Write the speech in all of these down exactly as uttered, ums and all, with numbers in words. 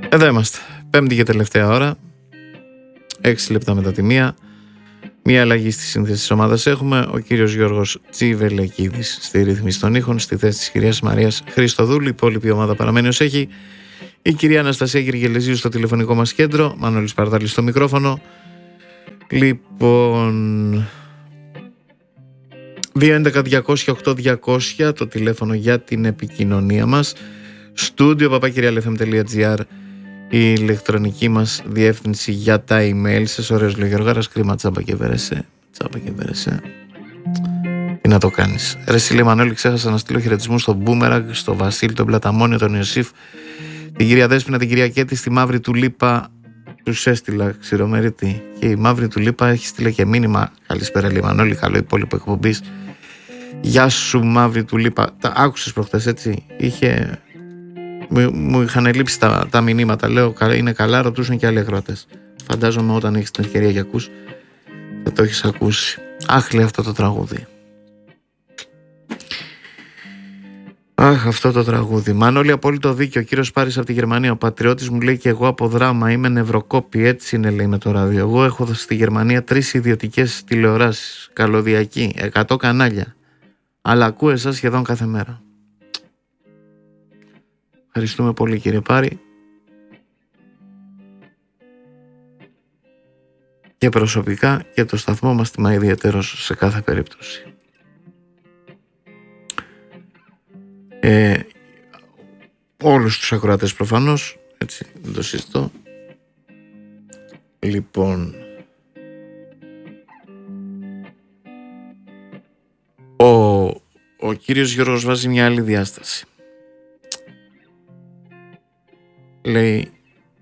Εδώ είμαστε. Πέμπτη και τελευταία ώρα. Έξι λεπτά μετά τη μία. Μία αλλαγή στη σύνθεση της ομάδας έχουμε. Ο κύριος Γιώργος Τσιβελεκίδης στη ρύθμιση των ήχων, στη θέση της κυρίας Μαρίας Χριστοδούλου. Η υπόλοιπη ομάδα παραμένει ως έχει. Η κυρία Αναστασία Γεργελεζίου στο τηλεφωνικό μας κέντρο. Μανώλης Παρδάλης στο μικρόφωνο. Λοιπόν, δύο έντεκα διακόσια οκτώ διακόσια το τηλέφωνο για την επικοινωνία μας. Στούντιο παπάκυριαλεφm.gr η ηλεκτρονική μας διεύθυνση για τα email σας. Ωραίος λέει ο Γεωργάρας, κρίμα τσάμπα και βέρεσε. Τσάμπα και βέρεσε. Τι να το κάνεις. Ρε Σιλή Μανώλη, ξέχασα να στείλω χαιρετισμούς στον Μπούμεραγκ, στον Βασίλη, τον Πλαταμόνιο, τον Ιωσήφ, την κυρία Δέσποινα, την κυρία Κέτη, στη Μαύρη Τουλίπα. Τους έστειλα ξηρομερίτη. Και η Μαύρη Τουλίπα έχει στείλει και μήνυμα. Καλησπέρα λέει Μανώλη, καλό υπόλοιπο εκπομπής. Γεια σου Μαύρη Τουλίπα. Τα άκουσες προχτές, έτσι. Είχε... Μου, μου είχαν λείψει τα, τα μηνύματα. Λέω είναι καλά, ρωτούσαν και άλλοι ακροατές. Φαντάζομαι όταν έχεις την ευκαιρία και ακούς θα το έχεις ακούσει. Αχ, λέει αυτό το τραγούδι. Αχ, αυτό το τραγούδι. Μανώλη, απόλυτο δίκιο. Ο κύριος Πάρης από τη Γερμανία. Ο πατριώτης μου λέει και εγώ από δράμα. Είμαι νευροκόπη. Έτσι είναι, λέει, με το ράδιο. Εγώ έχω στη Γερμανία τρεις ιδιωτικές τηλεοράσεις. Καλωδιακή. εκατό κανάλια. Αλλά ακούω εσάς σχεδόν κάθε μέρα. Ευχαριστούμε πολύ, κύριε Πάρη. Και προσωπικά και το σταθμό μας τιμά ιδιαίτερος σε κάθε περίπτωση. Ε, όλους τους ακροατές προφανώς, έτσι, δεν το συζητώ. Λοιπόν, ο, ο κύριος Γιώργος βάζει μια άλλη διάσταση. Λέει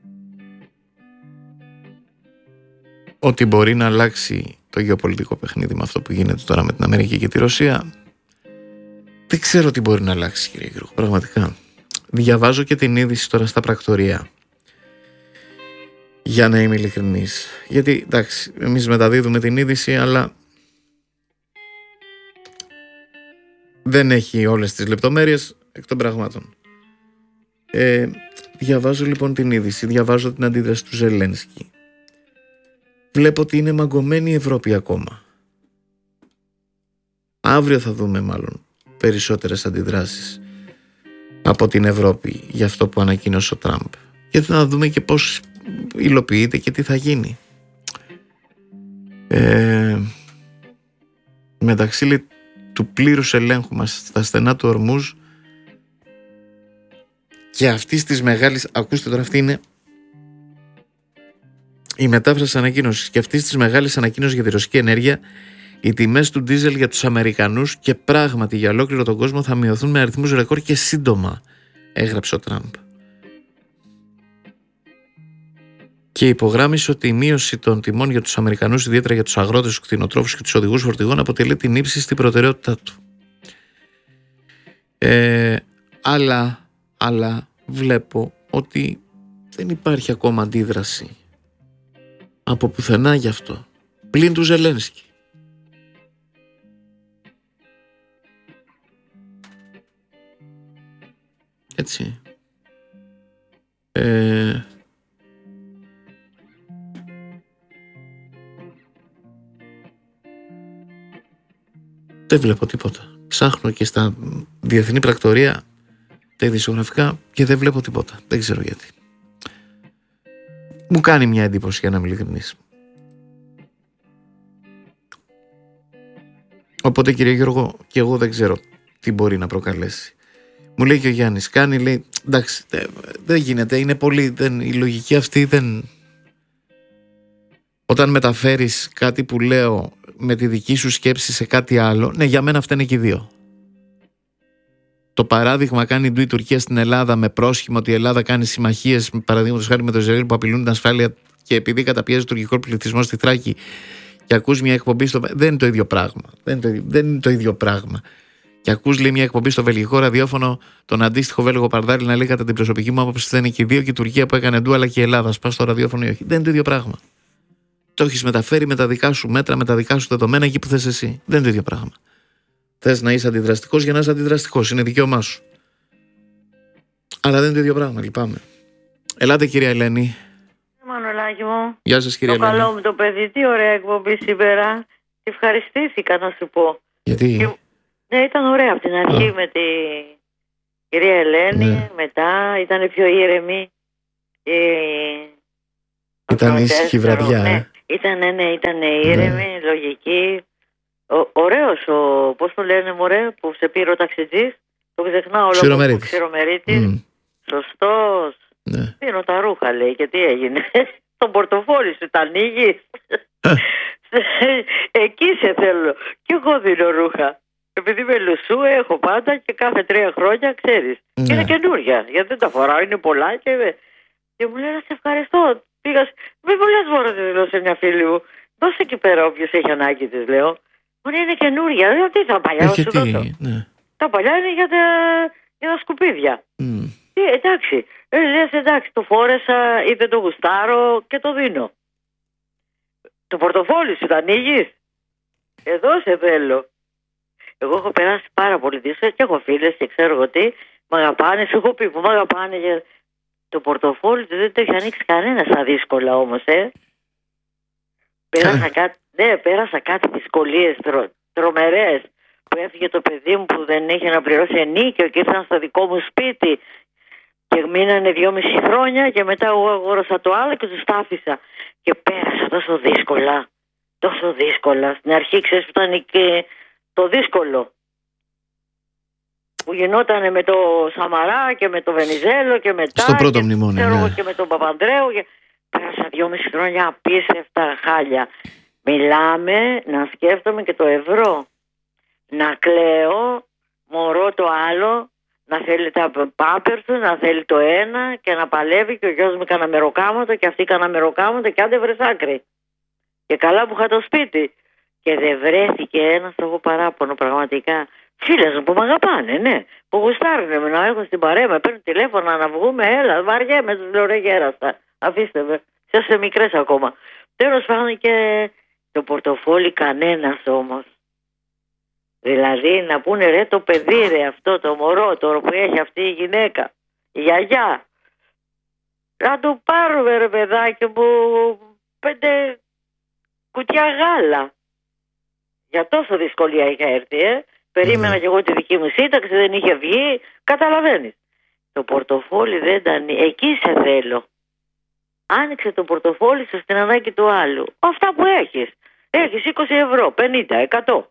ότι μπορεί να αλλάξει το γεωπολιτικό παιχνίδι με αυτό που γίνεται τώρα με την Αμερική και τη Ρωσία. Δεν ξέρω τι μπορεί να αλλάξει, κύριε Γιώργο, πραγματικά. Διαβάζω και την είδηση τώρα στα πρακτορία, για να είμαι ειλικρινής. Γιατί, εντάξει, εμείς μεταδίδουμε την είδηση, αλλά δεν έχει όλες τις λεπτομέρειες εκ των πραγμάτων. Ε, διαβάζω λοιπόν την είδηση, διαβάζω την αντίδραση του Ζελένσκι. Βλέπω ότι είναι μαγκωμένη η Ευρώπη ακόμα. Αύριο θα δούμε μάλλον περισσότερες αντιδράσεις από την Ευρώπη για αυτό που ανακοίνωσε ο Τραμπ. Και θα δούμε και πώς υλοποιείται και τι θα γίνει. Ε, μεταξύ του πλήρους ελέγχου μας στα στενά του Ορμούζ και αυτής της μεγάλης, ακούστε τώρα, αυτή είναι η μετάφραση ανακοίνωσης, και αυτής της μεγάλης ανακοίνωσης για τη ρωσική ενέργεια, οι τιμές του ντίζελ για τους Αμερικανούς και πράγματι για ολόκληρο τον κόσμο θα μειωθούν με αριθμούς ρεκόρ και σύντομα, έγραψε ο Τραμπ. Και υπογράμμισε ότι η μείωση των τιμών για τους Αμερικανούς, ιδιαίτερα για τους αγρότες, τους κτηνοτρόφους και τους οδηγούς φορτηγών, αποτελεί την ύψιστη προτεραιότητά του. Ε, αλλά, αλλά βλέπω ότι δεν υπάρχει ακόμα αντίδραση από πουθενά γι' αυτό, πλην του Ζελένσκι. Έτσι. Ε, δεν βλέπω τίποτα. Ψάχνω και στα διεθνή πρακτορία, τα ειδησιογραφικά, και δεν βλέπω τίποτα. Δεν ξέρω γιατί. Μου κάνει μια εντύπωση, για να είμαι ειλικρινής. Οπότε, κύριε Γιώργο, και εγώ δεν ξέρω τι μπορεί να προκαλέσει. Μου λέει και ο Γιάννης, κάνει, λέει, εντάξει, δεν γίνεται, είναι πολύ, δεν, η λογική αυτή δεν... Όταν μεταφέρεις κάτι που λέω με τη δική σου σκέψη σε κάτι άλλο, ναι, για μένα αυτά είναι και οι δύο. Το παράδειγμα κάνει ντου η Τουρκία στην Ελλάδα με πρόσχημα ότι η Ελλάδα κάνει συμμαχίες, παραδείγματος χάρη με το Ισραήλ, που απειλούν την ασφάλεια, και επειδή καταπιέζει τον τουρκικό πληθυσμό στη Θράκη, και ακούς μια εκπομπή στο... Δεν είναι το ίδιο πράγμα. Δεν είναι το ίδιο, δεν είναι το ίδιο πράγμα. Και ακούς, λέει, μια εκπομπή στο βελγικό ραδιόφωνο, τον αντίστοιχο Βέλγο Παρδάλη να λέει κατά την προσωπική μου άποψη δεν είναι και οι δύο, και η Τουρκία που έκανε ντου, αλλά και η Ελλάδα. Σπά στο ραδιόφωνο ή όχι. Δεν είναι το ίδιο πράγμα. Το έχεις μεταφέρει με τα δικά σου μέτρα, με τα δικά σου δεδομένα εκεί που θες εσύ. Δεν είναι το ίδιο πράγμα. Θες να είσαι αντιδραστικός για να είσαι αντιδραστικός. Είναι δικαίωμά σου. Αλλά δεν είναι το ίδιο πράγμα, λυπάμαι. Ελάτε κυρία Ελένη. Μανολάκι μου. Γεια σας κυρία Το Ελένη. καλό μου το παιδί, τι ωραία εκπομπή σήμερα. Τη ευχαριστήθηκα να σου πω. Γιατί? Και... Ναι, ήταν ωραία από την αρχή Α. με τη κυρία Ελένη, Ναι. μετά ήταν πιο ήρεμη. Ε... Ήταν το ήσυχη δεύτερο, βραδιά, ναι. ε. Ήταν, ναι, ήταν ήρεμη, Ναι. λογική. Ο, ωραίος ο, πώς το λένε μωρέ, που σε πήρε ο ταξιτζής. Το ξεχνάω όλο. Ξηρομερίτης. Ξηρομερίτης. Μμ. Σωστός. Ναι. Δίνω τα ρούχα, λέει, και τι έγινε. Το πορτοφόλι σου τα ανοίγεις. Εκεί σε θέλω. Και εγώ δίνω ρούχα. Επειδή με λουσού έχω πάντα και κάθε τρία χρόνια, ξέρεις. Ναι. Και είναι καινούρια, γιατί δεν τα φοράω, είναι πολλά και, και μου λέει να σε ευχαριστώ. Πήγα, μην μου λες μόνο τη λέω σε μια φίλη μου. Δώσε εκεί πέρα όποιος έχει ανάγκη της, λέω. Μου λέει είναι καινούρια, λέω τι θα παλιά, Ε, να σου γιατί, δώσω. ναι. Τα παλιά είναι για τα, για τα σκουπίδια. Μμ. Τι, εντάξει, ε, λες εντάξει, το φόρεσα ή δεν το γουστάρω και το δίνω. Το πορτοφόλι σου το ανοίγεις. Εδώ σε θέλω. Εγώ έχω περάσει πάρα πολύ δύσκολα και έχω φίλες και ξέρω εγώ τι. Μ' αγαπάνε, σου έχω πει που μ' αγαπάνε. Για... Το πορτοφόλι του δεν το έχει ανοίξει κανένα στα δύσκολα όμως, ε. Πέρασα κάτι, ναι, πέρασα κάτι δυσκολίες τρο, τρομερές. Που έφυγε το παιδί μου που δεν είχε να πληρώσει ενίκιο και ήρθαν στο δικό μου σπίτι. Και μείνανε δυόμιση χρόνια και μετά εγώ αγόρασα το άλλο και τους τα άφησα. Και πέρασα τόσο δύσκολα. Τόσο δύσκολα. Στην αρχή ξέρεις που ήταν και το δύσκολο. Που γινόταν με το Σαμαρά και με το Βενιζέλο και μετά. Στο πρώτο και, μνημόνιο, ξέρω, ναι. και με τον Παπανδρέου. Και... Πέρασα δυόμιση χρόνια απίστευτα χάλια. Μιλάμε να σκέφτομαι και το ευρώ. Να κλαίω, μωρό το άλλο. Να θέλει τα πάμπερ του, να θέλει το ένα και να παλεύει και ο γιος μου κάνα μεροκάματο και αυτή κάνα μεροκάματο και άντε βρες άκρη. Και καλά που είχα το σπίτι. Και δεν βρέθηκε ένας, το έχω παράπονο πραγματικά. Φίλες μου που με αγαπάνε, ναι. Που γουστάρουνε με να έχω στην παρέα, με παίρνουν τηλέφωνα να βγούμε, έλα, βαριέμαι, τους λέω ρε γέραστα. Αφήστε με, είστε μικρές ακόμα. Τέλος πάντων και το πορτοφόλι κανένας όμως. Δηλαδή να πούνε ρε το παιδί ρε αυτό το μωρό τώρα που έχει αυτή η γυναίκα, η γιαγιά. Να του πάρουμε ρε παιδάκι μου πέντε κουτιά γάλα. Για τόσο δυσκολία είχα έρθει, ε. Περίμενα Mm. κι εγώ τη δική μου σύνταξη, δεν είχε βγει, καταλαβαίνεις. Το πορτοφόλι δεν ήταν, εκεί σε θέλω. Άνοιξε το πορτοφόλι σου στην ανάγκη του άλλου. Αυτά που έχεις. Έχεις είκοσι ευρώ, πενήντα, εκατό.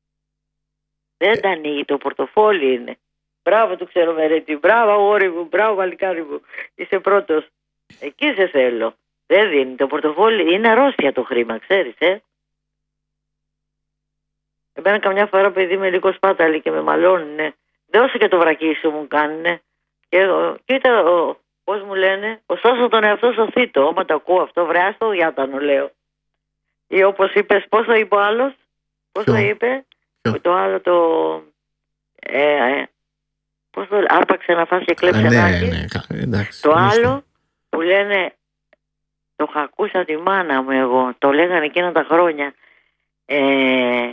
Δεν τα ανοίγει, το πορτοφόλι είναι. Μπράβο του ξέρω Μερέτη, μπράβο αγόρι μου, μπράβο βαλικάρι μου. Είσαι πρώτος. Εκεί σε θέλω. Δεν δίνει, το πορτοφόλι είναι αρρώστια το χρήμα, ξέρεις, ε. Εμένα καμιά φορά παιδί με λίγο σπάταλη και με μαλώνουνε. Δώσε και το βρακί σου μου κάνουνε. Και εγώ, κοίτα, ο, πώς μου λένε, ωστόσο τον εαυτό στο θήτο. Άμα το ακούω αυτό, βρεά στο διάτανο λέω. Ή όπως είπες, πώς το είπε ο άλλος, πώς Ποιο? το είπε. Ποιο? Το άλλο το... Ε, ε, πώς το άρπαξε να φας και κλέψε Α, να ναι, έχεις. ναι, κα- εντάξει. Το ορίστε. άλλο που λένε, το είχα ακούσει από τη μάνα μου εγώ, το λέγανε εκείνα τα χρόνια. Ε,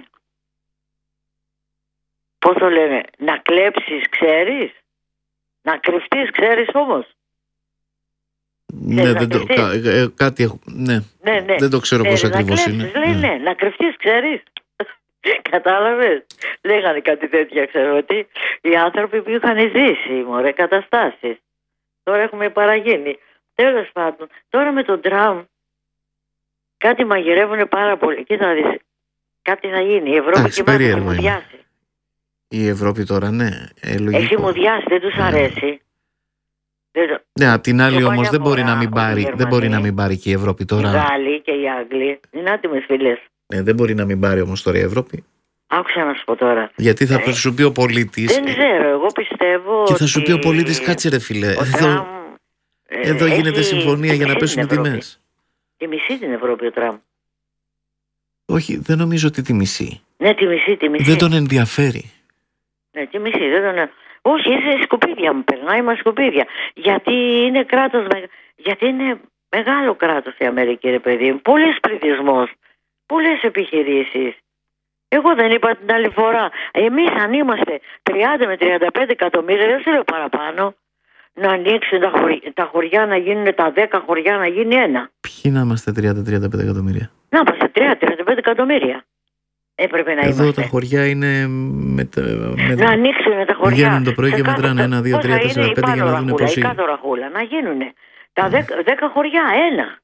πώς το λένε, να κλέψεις ξέρεις, να κρυφτείς ξέρεις όμως. Ναι, Ξέρεις δεν να το, κρυφτείς. κα, ε, κάτι έχω, ναι. Ναι, ναι. Δεν το ξέρω Ξέρεις πώς να ακριβώς κλέψεις, είναι. λέει Ναι. ναι, να κρυφτείς ξέρεις. Κατάλαβες. Λέγανε κάτι τέτοια, ξέρω ότι οι άνθρωποι που είχαν ζήσει, μωρέ, καταστάσεις. Τώρα έχουμε παραγίνει. Τέλος πάντων, τώρα με τον Τραμπ κάτι μαγειρεύουν πάρα πολύ. Κοίτα να δεις, κάτι θα γίνει. Η Ευρώπη Εντάξει, κοιμάται, έχει περίεργο είναι. μουδιάσει. Η Ευρώπη τώρα, ναι. Ε, λογικό. Έχει μουδιάσει, δεν τους Ναι. αρέσει. Δεν το- Ναι, απ' την άλλη Το όμως παλιά δεν μπορεί, φορά, να μην οι πάρει, δεν Γερμανοί, μπορεί να μην πάρει και η Ευρώπη Οι τώρα. Γάλλοι και οι Άγγλοι είναι άτιμες φίλες. Ναι, δεν μπορεί να μην πάρει όμως τώρα η Ευρώπη. Άκουσα να σου πω τώρα. Γιατί θα Ε, σου πει ο πολίτης. Δεν ξέρω, εγώ πιστεύω. Και θα σου πει ο ότι πολίτης, κάτσε ρε φίλε. ο Εδώ, Τραμπ, ε, εδώ γίνεται έχει συμφωνία για να μισή πέσουν οι την Ευρώπη. τιμές. Τη μισή την Ευρώπη ο Τραμπ. Όχι, δεν νομίζω ότι τη μισή. Ναι, τη μισή, τη μισή. Δεν τον ενδιαφέρει. Ναι, τη μισή, δεν τον... Όχι, είσαι σκουπίδια μου, περνάει μα σκουπίδια. Γιατί είναι κράτος, με... γιατί είναι μεγάλο κράτος η Αμερική, ρε παιδί μου. Πολλής πληθυσμός, πολλές επιχειρήσεις. Εγώ δεν είπα την άλλη φορά. Εμείς αν είμαστε τριάντα με τριάντα πέντε εκατομμύρια, δεν σου λέω παραπάνω. να ανοίξουν τα χωριά, τα χωριά να γίνουν τα δέκα χωριά να γίνει ένα. Ποιοι να είμαστε τριάντα με τριάντα πέντε εκατομμύρια. Να είμαστε τριάντα με τριάντα πέντε εκατομμύρια. Έπρεπε να Εδώ είμαστε. τα χωριά είναι. Με, με, να ανοίξουν τα χωριά. Βγαίνουν το πρωί και μετράνε ένα, δύο, τρία, τέσσερα, πέντε για να δουν πώς είναι. Η κάτω ραχούλα, να γίνουν. Τα δέκα, δέκα χωριά, ένα.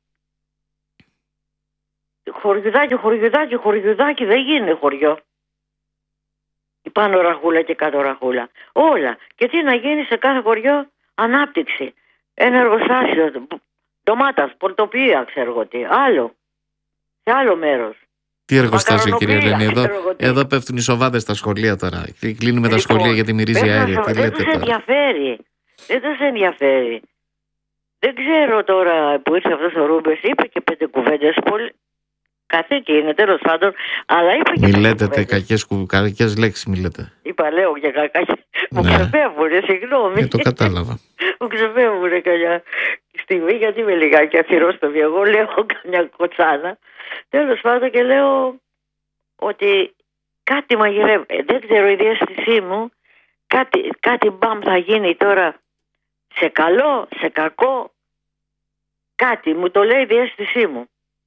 Χωριουδάκι, χωριουδάκι, χωριουδάκι, δεν γίνει χωριό. Η πάνω ραχούλα και κάτω ραχούλα. Όλα. Και τι να γίνει σε κάθε χωριό, ανάπτυξη. Ένα εργοστάσιο, ντομάτας, πορτοπία, ξέρω εγώ τι. Άλλο. Σε άλλο μέρος. Τι εργοστάσιο, κύριε Ελένη, εδώ, εδώ πέφτουν οι σοβάδες στα σχολεία τώρα. Κλείνουμε τα λοιπόν, σχολεία γιατί μυρίζει αέρια. Τι δεν τους ενδιαφέρει. Δεν τους ενδιαφέρει. Δεν ξέρω τώρα που ήρθε αυτός ο Ρούμπες, είπε και πέντε κουβέντες. Πολύ... Καθήκη είναι τέλος πάντων, αλλά είπε και μη λέτε κακές, κακές λέξεις, μη λέτε. Είπα, λέω για κακές. Ναι. Μου ξεφεύγουνε, συγγνώμη. Ε, το κατάλαβα. Μου ξεφεύγουνε καμιά στιγμή, γιατί είμαι λιγάκι αθυρόστομη. Εγώ λέω καμιά κοτσάνα. Τέλος πάντων και λέω ότι κάτι μαγειρεύει. Δεν ξέρω, η διαίσθησή μου, κάτι, κάτι μπαμ θα γίνει τώρα, σε καλό, σε κακό. Κάτι μου το λέει η διαίσθησή μου.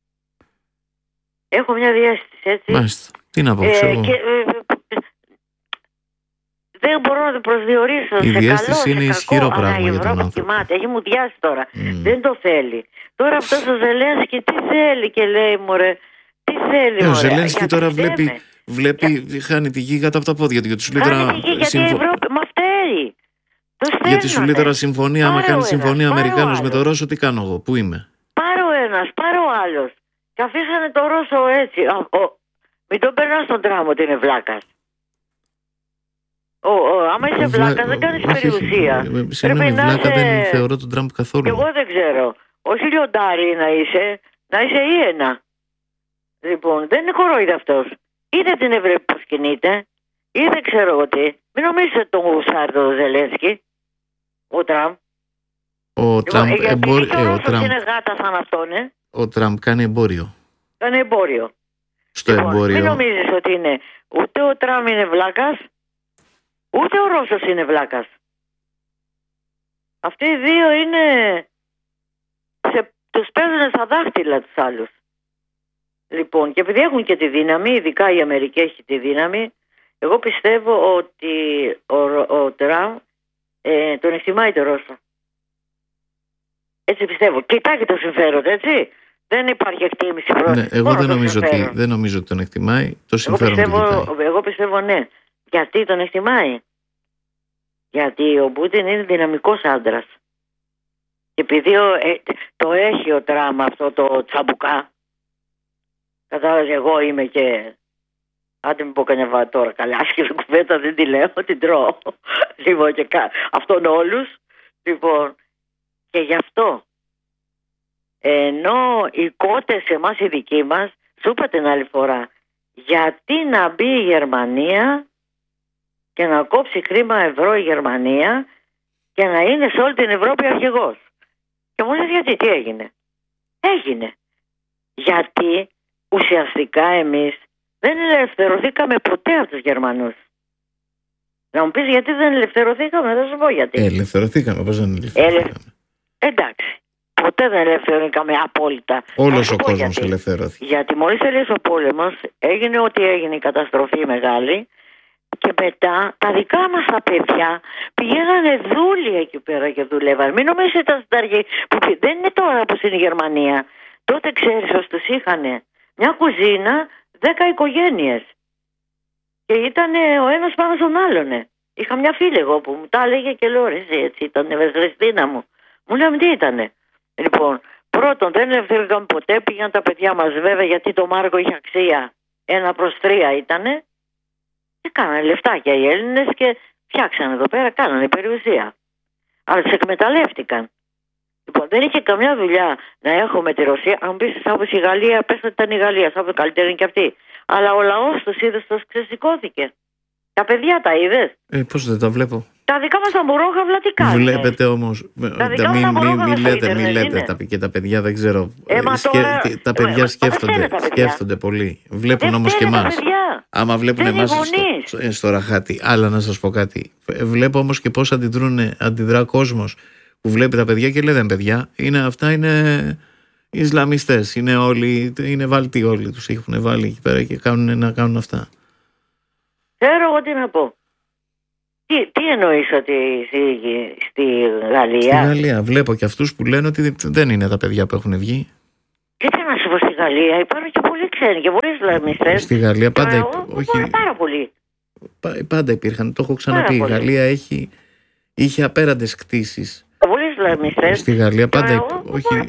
Έχω μια διαίσθηση, έτσι. Μάλιστα. Τι να πω, ξέρω. Ε, και, ε, δεν μπορώ να το προσδιορίσω. Η σε διαίσθηση καλό, είναι σε ισχυρό κακό, πράγμα αλλά για τον άνθρωπο. Κοιμάται. Έχει μουδιάσει τώρα. Mm. Δεν το θέλει. Τώρα αυτός ο Ζελένσκι τι θέλει και λέει, μωρέ, τι θέλει, ε, μωρέ. Ο Ζελένσκι τώρα βλέπει, βλέπει για... χάνει τη γη κάτω από τα πόδια του. Γιατί σου λέει τώρα. Χάνει τη γη, γιατί συμφω... η Ευρώπη μα φταίει. Γιατί σου λέει τώρα συμφωνία, άμα κάνει συμφωνία Αμερικάνος με τον Ρώσο, τι κάνω εγώ, πού είμαι. Πάρω ένας, πάρω άλλος. Και αφήσανε το Ρώσο έτσι. Ο, ο, μην τον περνάς στον Τραμπ ότι είναι βλάκας. Ο, ο, άμα είσαι βλάκας δεν κάνεις περιουσία. Συγγνώμη, βλάκα δεν θεωρώ τον Τραμπ καθόλου. Και εγώ δεν ξέρω. Όχι λιοντάρι να είσαι, να είσαι ίενα. Λοιπόν, δεν είναι κορόιδα αυτός. Είδε την Ευρώπη που κινείται. Ή δεν ξέρω εγώ τι. Μην νομίζετε τον γουσάρι τον Ζελένσκι. Ο Τραμπ. Ο Τραμπ λοιπόν, εμπόριο. Γιατί ο Τραμπ είναι γάτα σαν αυτόν, ε. Ο Τραμπ κάνει εμπόριο. Κάνει εμπόριο. Στο λοιπόν, εμπόριο. Μην νομίζεις ότι είναι. Ούτε ο Τραμπ είναι βλάκας, ούτε ο Ρώσος είναι βλάκας. Αυτοί οι δύο είναι. Σε... Τους παίζουν στα δάχτυλα τους άλλους. Λοιπόν, και επειδή έχουν και τη δύναμη, ειδικά η Αμερική έχει τη δύναμη, εγώ πιστεύω ότι ο, ο Τραμπ ε, τον εκτιμάει το Ρώσο. Έτσι πιστεύω. Κοιτάει το συμφέρον, έτσι. Δεν υπάρχει εκτίμηση προς. Ναι, εγώ δεν νομίζω, ότι, δεν νομίζω ότι τον εκτιμάει. Το συμφέρον εγώ πιστεύω, του κοιτάει. Εγώ πιστεύω ναι. Γιατί τον εκτιμάει. Γιατί ο Πούτιν είναι δυναμικός άντρας. Και επειδή ο, ε, το έχει ο Τραμπ αυτό το τσαμπουκά. Κατάλαβες, εγώ είμαι και. Άντε μην πω κανένα τώρα καλά. Άσχημη κουβέντα δεν τη λέω, την τρώω. Λοιπόν, και κα... αυτόν όλους. Λοιπόν. Και γι' αυτό, ενώ οι κότες εμάς οι δικοί μας, σου είπα την άλλη φορά, γιατί να μπει η Γερμανία και να κόψει χρήμα ευρώ η Γερμανία και να είναι σε όλη την Ευρώπη αρχηγός. Και μου λες γιατί, τι έγινε. Έγινε. Γιατί ουσιαστικά εμείς δεν ελευθερωθήκαμε ποτέ από τους Γερμανούς. Να μου πεις γιατί δεν ελευθερωθήκαμε, θα σου πω γιατί. Ε, ελευθερωθήκαμε, πώς δεν ελευθερωθήκαμε. Ελε... Εντάξει, ποτέ δεν ελευθερωθήκαμε απόλυτα. Όλος ο κόσμος γιατί. ελευθερώθηκε. Γιατί μόλις τελείωσε ο πόλεμος, έγινε ό,τι έγινε, η καταστροφή μεγάλη, και μετά τα δικά μας τα παιδιά πηγαίνανε δούλοι εκεί πέρα και δουλεύαν. Μην νομίζετε ήταν στην αρχή, που δεν είναι τώρα όπως είναι η Γερμανία. Τότε ξέρεις ως τους είχανε μια κουζίνα, δέκα οικογένειες. Και ήταν ο ένας πάνω στον άλλον. Είχα μια φίλη εγώ που μου τα έλεγε και λέω ρε, έτσι ήταν η Βεσδριστίνα μου. Μου λέμε τι ήτανε. Λοιπόν, πρώτον δεν ελευθερωθήκαμε ποτέ, πήγαν τα παιδιά μας βέβαια γιατί το μάρκο είχε αξία. Ένα προς τρία ήτανε. Και κάνανε λεφτάκια οι Έλληνες και φτιάξανε εδώ πέρα, κάνανε περιουσία. Αλλά τις εκμεταλλεύτηκαν. Λοιπόν, δεν είχε καμιά δουλειά να έχω με τη Ρωσία. Αν πεις όπως η Γαλλία, πες ότι ήταν η Γαλλία, σαν καλύτερη είναι και αυτή. Αλλά ο λαός τους είδες, τους ξεσηκώθηκε. Τα παιδιά τα είδες. Ε, πώς δεν τα βλέπω. Τα δικά μας τα μωρόχαυλα τι κάνουν. Βλέπετε όμως. Τα δικά μας τα μωρόχαυλα Μην λέτε, μη λέτε. Τα, και τα παιδιά δεν ξέρω. Ε, Σκε, τώρα, τα παιδιά ε, σκέφτονται, τα παιδιά. σκέφτονται πολύ. Βλέπουν όμως και εμάς. Άμα βλέπουν Δεν εμάς είναι στο, γονείς. στο, στο ραχάτι. Αλλά να σας πω κάτι. Ε, Βλέπω όμως και πώς αντιδρούν, αντιδρά κόσμος που βλέπει τα παιδιά και λέει δεν παιδιά. Είναι, αυτά είναι Ισλαμιστές. Είναι όλοι, είναι βάλτοι όλοι. Τους έχουν βάλει εκεί πέρα και κάνουν να κάνουν αυτά. Ξέρω εγώ τι να πω. Τι, τι εννοείς ότι στη, στη Γαλλία. Στη Γαλλία βλέπω και αυτούς που λένε ότι δεν είναι τα παιδιά που έχουν βγει. Και τι να σου πω, στη Γαλλία υπάρχουν και πολλοί ξένοι και πολλοί Ισλαμιστές. Στη Γαλλία πάντα, Τώρα, υπ- εγώ, όχι, πάρα πολύ. πα- πάντα υπήρχαν. Το έχω ξαναπεί. Η πολύ. Γαλλία έχει, είχε απέραντες κτήσεις. Πολλοί Ισλαμιστές. Στη Γαλλία πάντα, Τώρα, υπ- εγώ, όχι,